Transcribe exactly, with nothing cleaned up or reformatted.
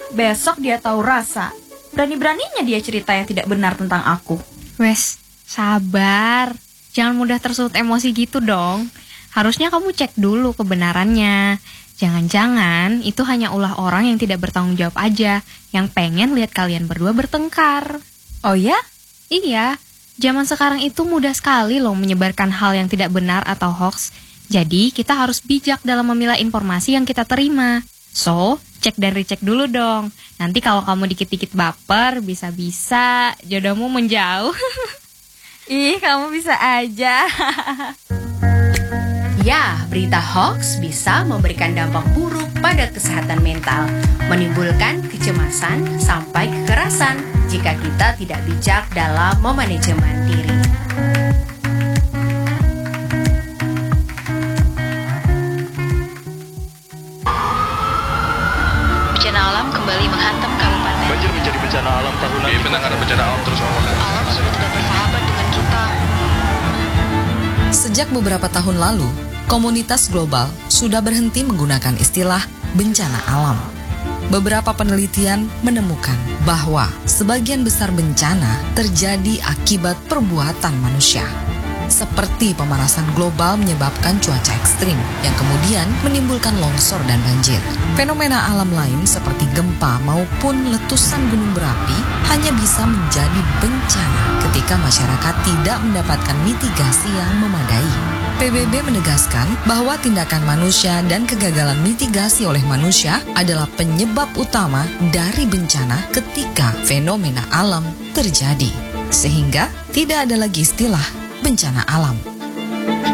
besok dia tahu rasa. Berani-beraninya dia cerita yang tidak benar tentang aku. Wes, sabar. Jangan mudah tersulut emosi gitu dong. Harusnya kamu cek dulu kebenarannya. Jangan-jangan itu hanya ulah orang yang tidak bertanggung jawab aja, yang pengen lihat kalian berdua bertengkar. Oh ya? Iya, zaman sekarang itu mudah sekali loh menyebarkan hal yang tidak benar atau hoax. Jadi kita harus bijak dalam memilah informasi yang kita terima. So, cek dan recheck dulu dong. Nanti kalau kamu dikit-dikit baper, bisa-bisa jodohmu menjauh. Ih, kamu bisa aja. Ya, berita hoax bisa memberikan dampak buruk pada kesehatan mental, menimbulkan kecemasan sampai kekerasan jika kita tidak bijak dalam memanajemen diri. Bencana alam kembali menghantam kabupaten. Banjir menjadi bencana alam tahunan. Iya, penanganan bencana alam terus Alam sudah tidak bersahabat dengan kita. Sejak beberapa tahun lalu, komunitas global sudah berhenti menggunakan istilah bencana alam. Beberapa penelitian menemukan bahwa sebagian besar bencana terjadi akibat perbuatan manusia. Seperti pemanasan global menyebabkan cuaca ekstrim yang kemudian menimbulkan longsor dan banjir. Fenomena alam lain seperti gempa maupun letusan gunung berapi hanya bisa menjadi bencana ketika masyarakat tidak mendapatkan mitigasi yang memadai. P B B menegaskan bahwa tindakan manusia dan kegagalan mitigasi oleh manusia adalah penyebab utama dari bencana ketika fenomena alam terjadi. Sehingga tidak ada lagi istilah bencana alam.